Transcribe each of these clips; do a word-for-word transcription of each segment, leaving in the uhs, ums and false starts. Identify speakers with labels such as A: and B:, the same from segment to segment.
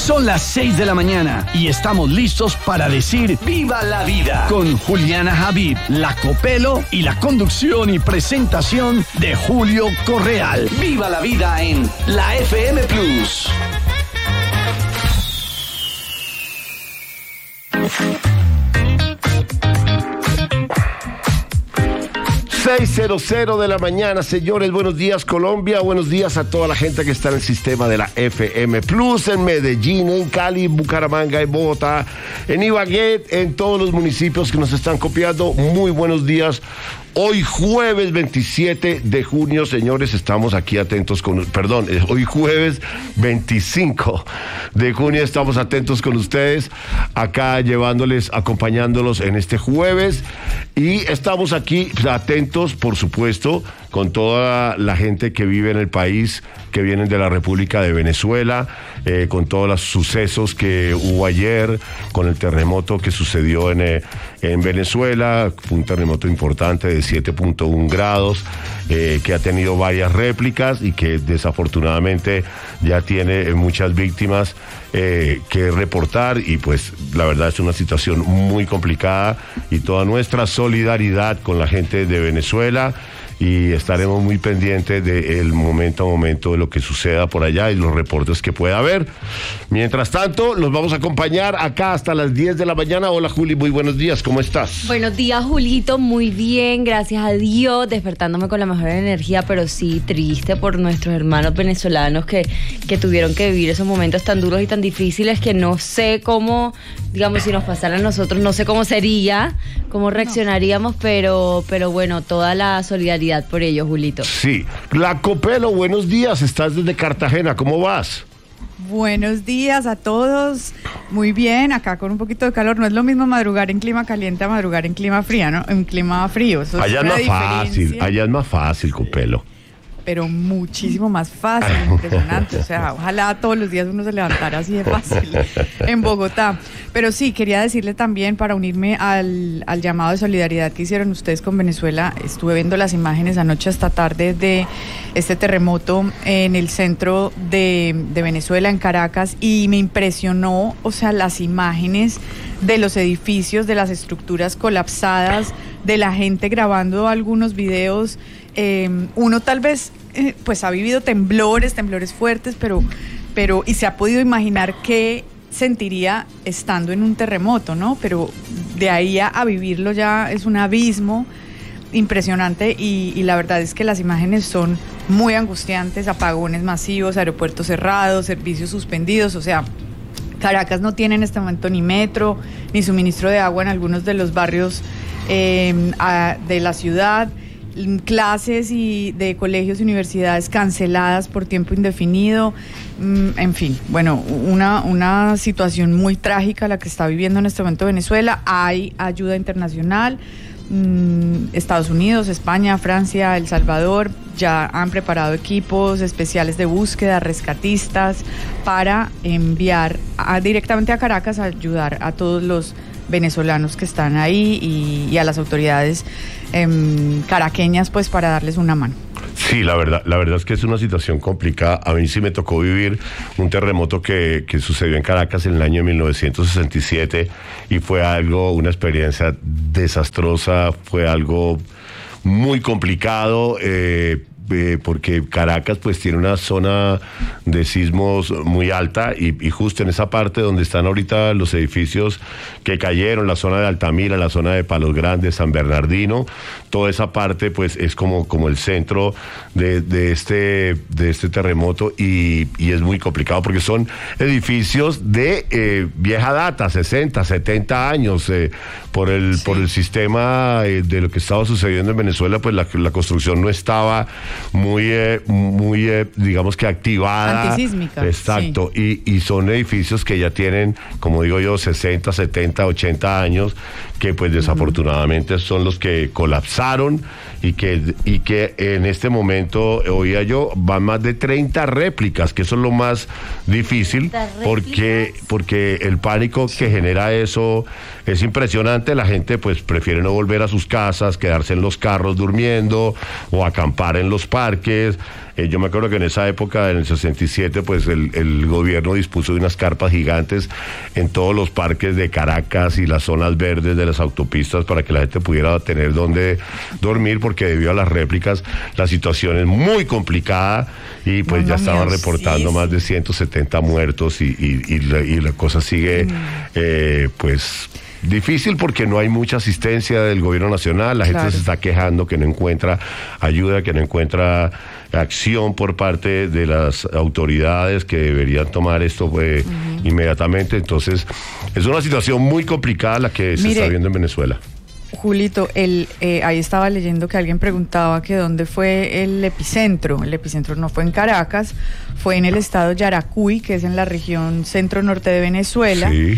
A: Son las seis de la mañana y estamos listos para decir ¡Viva la vida! Con Juliana Javid, La Copelo y la conducción y presentación de Julio Correal. ¡Viva la vida en la F M Plus!
B: seis cero de la mañana, señores, buenos días Colombia, buenos días a toda la gente que está en el sistema de la F M Plus, en Medellín, en Cali, en Bucaramanga, en Bogotá, en Ibagué, en todos los municipios que nos están copiando. Muy buenos días. Hoy jueves veintisiete de junio, señores, estamos aquí atentos con... Perdón, hoy jueves veinticinco de junio estamos atentos con ustedes, acá llevándoles, acompañándolos en este jueves. Y estamos aquí atentos, por supuesto, con toda la gente que vive en el país, que vienen de la República de Venezuela, eh, con todos los sucesos que hubo ayer, con el terremoto que sucedió en, eh, en Venezuela. Fue un terremoto importante de siete punto uno grados, eh, que ha tenido varias réplicas y que desafortunadamente ya tiene muchas víctimas eh, que reportar, y pues la verdad es una situación muy complicada, y toda nuestra solidaridad con la gente de Venezuela, y estaremos muy pendientes del momento a momento de lo que suceda por allá y los reportes que pueda haber. Mientras tanto, los vamos a acompañar acá hasta las diez de la mañana. Hola Juli, muy buenos días, ¿cómo estás?
C: Buenos días, Julito, muy bien, gracias a Dios, despertándome con la mejor energía, pero sí triste por nuestros hermanos venezolanos que, que tuvieron que vivir esos momentos tan duros y tan difíciles que no sé cómo, digamos, si nos pasara a nosotros, no sé cómo sería, cómo reaccionaríamos, no. pero, pero bueno, toda la solidaridad por ello, Julito.
B: Sí. La Copelo, buenos días, estás desde Cartagena, ¿cómo vas?
D: Buenos días a todos, muy bien, acá con un poquito de calor. No es lo mismo madrugar en clima caliente a madrugar en clima frío, ¿no? En clima frío. Eso
B: allá es, es más fácil, allá es más fácil, Copelo.
D: Pero muchísimo más fácil, impresionante. O sea, ojalá todos los días uno se levantara así de fácil en Bogotá. Pero sí, quería decirle también, para unirme al, al llamado de solidaridad que hicieron ustedes con Venezuela, estuve viendo las imágenes anoche hasta tarde de este terremoto en el centro de, de Venezuela, en Caracas, y me impresionó, o sea, las imágenes de los edificios, de las estructuras colapsadas, de la gente grabando algunos videos. Eh, uno tal vez eh, pues ha vivido temblores, temblores fuertes, pero, pero y se ha podido imaginar qué sentiría estando en un terremoto, ¿no? Pero de ahí a, a vivirlo ya es un abismo impresionante, y, y la verdad es que las imágenes son muy angustiantes: apagones masivos, aeropuertos cerrados, servicios suspendidos. O sea, Caracas no tiene en este momento ni metro, ni suministro de agua en algunos de los barrios eh, a, de la ciudad. Clases y de colegios y universidades canceladas por tiempo indefinido. En fin, bueno, una, una situación muy trágica la que está viviendo en este momento Venezuela. Hay ayuda internacional. Estados Unidos, España, Francia, El Salvador ya han preparado equipos especiales de búsqueda, rescatistas, para enviar a, directamente a Caracas a ayudar a todos los venezolanos que están ahí, y, y a las autoridades eh, caraqueñas, pues, para darles una mano.
B: Sí, la verdad, la verdad es que es una situación complicada. A mí sí me tocó vivir un terremoto que, que sucedió en Caracas en el año mil novecientos sesenta y siete, y fue algo, una experiencia desastrosa, fue algo muy complicado, eh, Eh, porque Caracas pues tiene una zona de sismos muy alta, y, y justo en esa parte donde están ahorita los edificios que cayeron, la zona de Altamira, la zona de Palos Grandes, San Bernardino, toda esa parte pues es como, como el centro de, de, este, de este terremoto, y, y es muy complicado porque son edificios de eh, vieja data, sesenta, setenta años, eh, por el, sí. por el sistema eh, de lo que estaba sucediendo en Venezuela, pues la, la construcción no estaba muy, eh, muy eh, digamos que activada.
D: Antisísmica.
B: Exacto, sí. y, y son edificios que ya tienen, como digo yo, sesenta, setenta, ochenta años, que pues desafortunadamente son los que colapsaron, y que, y que en este momento, oía yo, van más de treinta réplicas, que eso es lo más difícil, porque, porque el pánico que genera eso es impresionante. La gente pues prefiere no volver a sus casas, quedarse en los carros durmiendo o acampar en los los parques. Eh, yo me acuerdo que en esa época, en el sesenta y siete, pues el, el gobierno dispuso de unas carpas gigantes en todos los parques de Caracas y las zonas verdes de las autopistas para que la gente pudiera tener donde dormir, porque debido a las réplicas la situación es muy complicada y pues no, ya no, estaban mío, reportando sí, más sí. de ciento setenta muertos y, y, y, la, y la cosa sigue mm. eh, pues... difícil porque no hay mucha asistencia del gobierno nacional, la gente claro. se está quejando que no encuentra ayuda, que no encuentra acción por parte de las autoridades que deberían tomar esto eh, uh-huh. inmediatamente. Entonces, es una situación muy complicada la que se Mire, está viendo en Venezuela.
D: Julito, el, eh, ahí estaba leyendo que alguien preguntaba que dónde fue el epicentro. El epicentro no fue en Caracas, fue en el estado Yaracuy, que es en la región centro-norte de Venezuela.
B: Sí.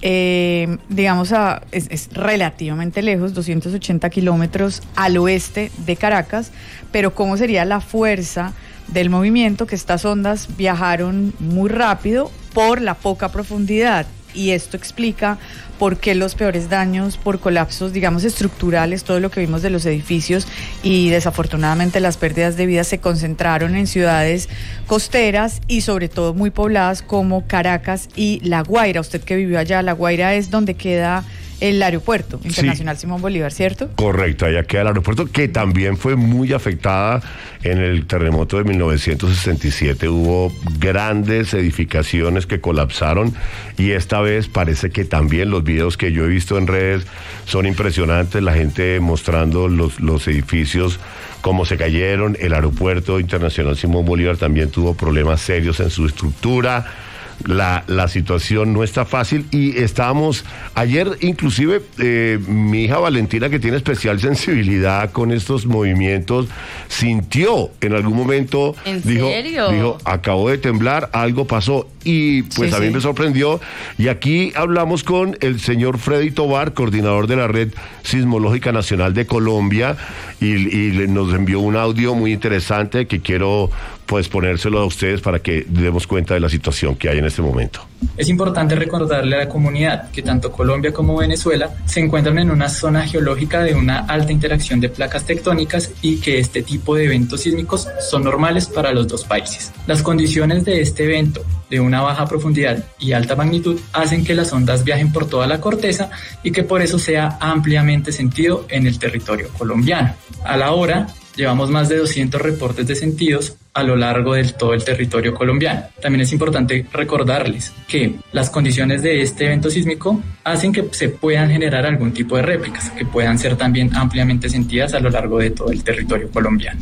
D: Eh, digamos, a, es, es relativamente lejos, doscientos ochenta kilómetros al oeste de Caracas, pero ¿cómo sería la fuerza del movimiento? Que estas ondas viajaron muy rápido por la poca profundidad, y esto explica por qué los peores daños por colapsos, digamos, estructurales, todo lo que vimos de los edificios y desafortunadamente las pérdidas de vida se concentraron en ciudades costeras y sobre todo muy pobladas como Caracas y La Guaira. Usted que vivió allá, La Guaira es donde queda el aeropuerto internacional sí. Simón Bolívar, ¿cierto?
B: Correcto, allá queda el aeropuerto, que también fue muy afectada en el terremoto de mil novecientos sesenta y siete. Hubo grandes edificaciones que colapsaron y esta vez parece que también los videos que yo he visto en redes son impresionantes, la gente mostrando los, los edificios cómo se cayeron. El aeropuerto internacional Simón Bolívar también tuvo problemas serios en su estructura. La, la situación no está fácil y estábamos ayer inclusive eh, mi hija Valentina, que tiene especial sensibilidad con estos movimientos, sintió en algún momento,
C: ¿En
B: dijo,
C: serio?
B: dijo acabó de temblar, algo pasó y pues sí, a mí sí. me sorprendió. Y aquí hablamos con el señor Freddy Tobar, coordinador de la Red Sismológica Nacional de Colombia, y, y nos envió un audio muy interesante que quiero pues ponérselo a ustedes para que demos cuenta de la situación que hay en este momento.
E: Es importante recordarle a la comunidad que tanto Colombia como Venezuela se encuentran en una zona geológica de una alta interacción de placas tectónicas y que este tipo de eventos sísmicos son normales para los dos países. Las condiciones de este evento, de una baja profundidad y alta magnitud, hacen que las ondas viajen por toda la corteza y que por eso sea ampliamente sentido en el territorio colombiano. A la hora, llevamos más de doscientos reportes de sentidos a lo largo de todo el territorio colombiano. También es importante recordarles que las condiciones de este evento sísmico hacen que se puedan generar algún tipo de réplicas que puedan ser también ampliamente sentidas a lo largo de todo el territorio colombiano.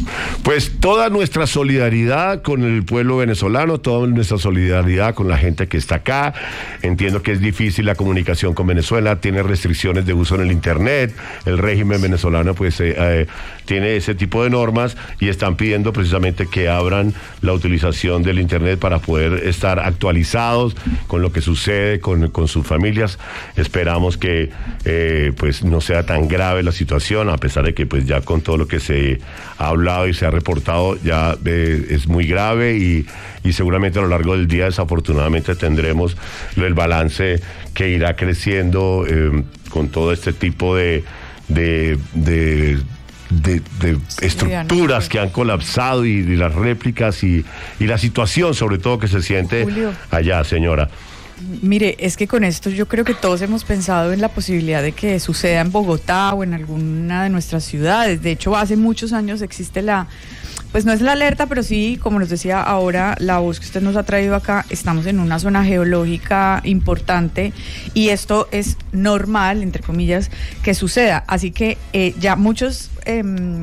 B: Pues toda nuestra solidaridad con el pueblo venezolano, toda nuestra solidaridad con la gente que está acá. Entiendo que es difícil la comunicación con Venezuela, tiene restricciones de uso en el internet, el régimen venezolano pues eh, eh, tiene ese tipo de normas y están pidiendo precisamente que abran la utilización del internet para poder estar actualizados con lo que sucede con, con sus familias. Esperamos que eh, pues no sea tan grave la situación, a pesar de que pues ya con todo lo que se ha hablado y se ha reportado ya eh, es muy grave y, y seguramente a lo largo del día desafortunadamente tendremos el balance que irá creciendo eh, con todo este tipo de de, de De, de estructuras que han colapsado y, y las réplicas y, y la situación sobre todo que se siente
D: Julio.
B: allá, señora.
D: Mire, es que con esto yo creo que todos hemos pensado en la posibilidad de que suceda en Bogotá o en alguna de nuestras ciudades. De hecho, hace muchos años existe la, pues no es la alerta, pero sí, como nos decía ahora la voz que usted nos ha traído acá, estamos en una zona geológica importante y esto es normal, entre comillas, que suceda. Así que eh, ya muchos eh,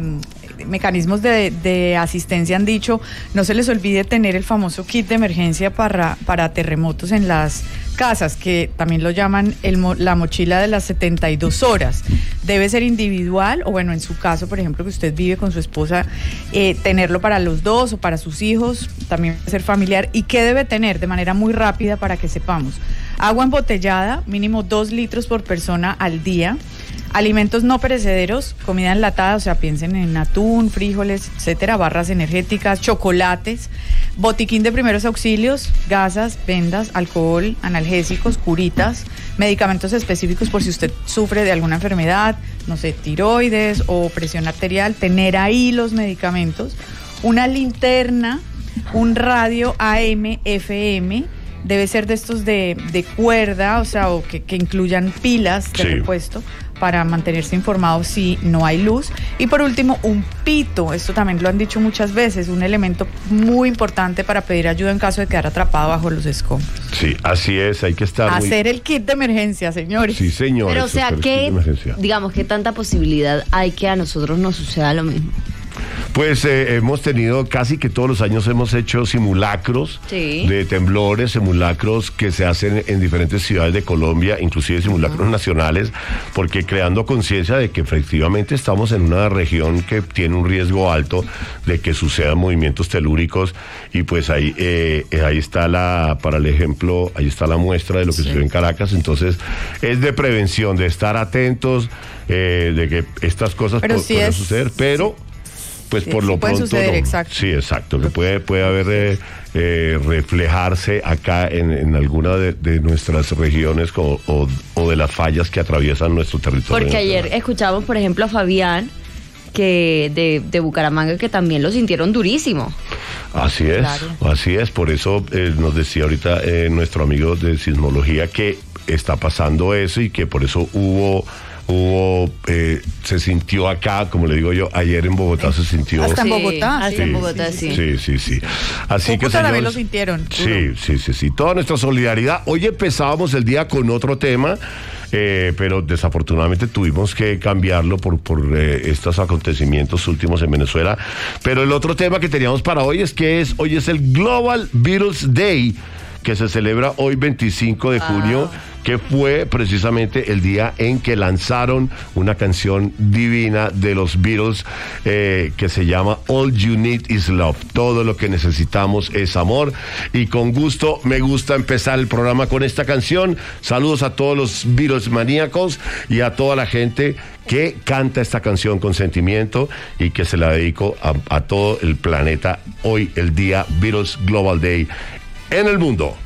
D: mecanismos de, de asistencia han dicho, no se les olvide tener el famoso kit de emergencia para, para terremotos en las casas, que también lo llaman el, la mochila de las setenta y dos horas. Debe ser individual, o bueno, en su caso, por ejemplo, que usted vive con su esposa, eh, tenerlo para los dos o para sus hijos, también puede ser familiar. ¿Y qué debe tener? De manera muy rápida para que sepamos. Agua embotellada, mínimo dos litros por persona al día. Alimentos no perecederos, comida enlatada, o sea, piensen en atún, frijoles, etcétera, barras energéticas, chocolates, botiquín de primeros auxilios, gasas, vendas, alcohol, analgésicos, curitas, medicamentos específicos por si usted sufre de alguna enfermedad, no sé, tiroides o presión arterial, tener ahí los medicamentos, una linterna, un radio A M, F M, debe ser de estos de, de cuerda, o sea, o que, que incluyan pilas de
B: sí.
D: repuesto para mantenerse informado si no hay luz. Y por último, un pito, esto también lo han dicho muchas veces, un elemento muy importante para pedir ayuda en caso de quedar atrapado bajo los escombros.
B: Sí, así es, hay que estar
D: Hacer
B: muy...
D: el kit de emergencia, señores.
B: Sí, señores.
C: Pero o sea, ¿qué, digamos, qué tanta posibilidad hay que a nosotros nos suceda lo mismo?
B: Pues eh, hemos tenido, casi que todos los años hemos hecho simulacros
C: sí.
B: de temblores, simulacros que se hacen en diferentes ciudades de Colombia, inclusive simulacros uh-huh. nacionales, porque creando conciencia de que efectivamente estamos en una región que tiene un riesgo alto de que sucedan movimientos telúricos, y pues ahí eh, ahí está la, para el ejemplo, ahí está la muestra de lo que sí. sucedió en Caracas. Entonces es de prevención, de estar atentos, eh, de que estas cosas
D: pero
B: po-
D: sí
B: pueden
D: es,
B: suceder, pero...
D: Sí.
B: Pues
D: Sí,
B: por
D: sí
B: lo
D: puede
B: pronto
D: suceder,
B: no.
D: exacto.
B: Sí, exacto, que puede, puede haber eh, eh, reflejarse acá en, en alguna de, de nuestras regiones o, o, o de las fallas que atraviesan nuestro territorio.
C: Porque ayer escuchamos, por ejemplo, a Fabián, que de, de Bucaramanga, que también lo sintieron durísimo.
B: Así es,
D: Claro.
B: así es, por eso eh, nos decía ahorita eh, nuestro amigo de sismología que está pasando eso y que por eso hubo... Hubo, eh, se sintió acá, como le digo yo, ayer en Bogotá se sintió.
D: Hasta en
C: Sí,
D: Bogotá.
C: hasta
B: Sí,
C: en Bogotá, sí.
B: Sí, sí, sí. Así que,
D: Cúcuta también
B: señores,
D: lo sintieron.
B: Sí, sí, sí, sí. Toda nuestra solidaridad. Hoy empezábamos el día con otro tema, eh, pero desafortunadamente tuvimos que cambiarlo por, por eh, estos acontecimientos últimos en Venezuela. Pero el otro tema que teníamos para hoy es que es, hoy es el Global Beatles Day, que se celebra hoy veinticinco de junio, que fue precisamente el día en que lanzaron una canción divina de los Beatles eh, que se llama All You Need Is Love. Todo lo que necesitamos es amor. Y con gusto, me gusta empezar el programa con esta canción. Saludos a todos los Beatles maníacos y a toda la gente que canta esta canción con sentimiento y que se la dedico a, a todo el planeta hoy, el día Beatles Global Day en el mundo.